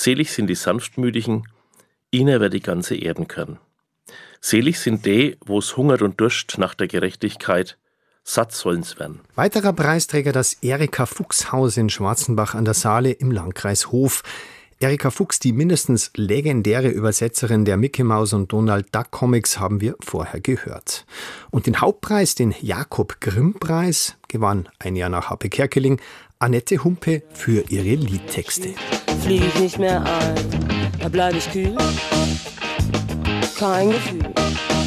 Selig sind die Sanftmütigen, ihnen wird die ganze Erden gehören. Selig sind die, wo's hungert und Durst nach der Gerechtigkeit, satt sollen's werden. Weiterer Preisträger das Erika-Fuchs-Haus in Schwarzenbach an der Saale im Landkreis Hof. Erika Fuchs, die mindestens legendäre Übersetzerin der Mickey Mouse und Donald Duck Comics, haben wir vorher gehört. Und den Hauptpreis, den Jakob-Grimm-Preis, gewann ein Jahr nach Happe Kerkeling Annette Humpe für ihre Liedtexte. Flieg ich nicht mehr ein, da bleib ich kühl, kein Gefühl.